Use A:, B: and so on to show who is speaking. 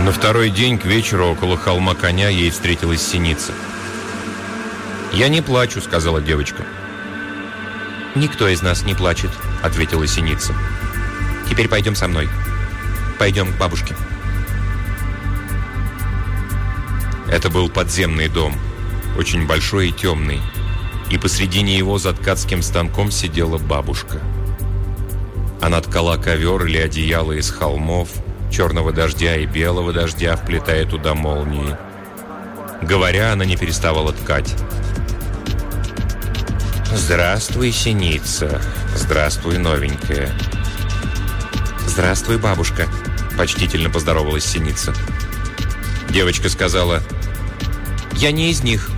A: На второй день к вечеру около холма Коня ей встретилась Синица. «Я не плачу», — сказала девочка. «Никто из нас не плачет», — ответила Синица. «Теперь пойдем со мной. Пойдем к бабушке». Это был подземный дом, очень большой и темный, и посредине его за ткацким станком сидела бабушка. Она ткала ковер или одеяло из холмов, черного дождя и белого дождя, вплетая туда молнии. Говоря, она не переставала ткать. «Здравствуй, Синица. Здравствуй, новенькая». «Здравствуй, бабушка», — почтительно поздоровалась Синица. Девочка сказала: «Я не из них.